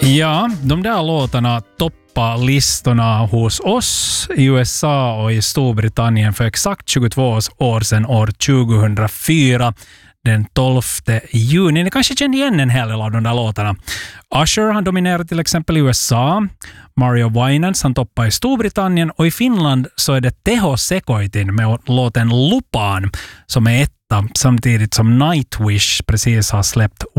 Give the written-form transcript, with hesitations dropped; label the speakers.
Speaker 1: Ja, de där låtarna toppar listorna hos oss i USA och i Storbritannien för exakt 22 år sedan, år 2004. Den 12 juni. Ni kanske kände igen en hel del av de där låtarna. Usher han dominerar till exempel i USA. Mario Winans han toppar i Storbritannien och i Finland så är det Teho Sekoitin med låten Lupaan som är etta samtidigt som Nightwish precis har släppt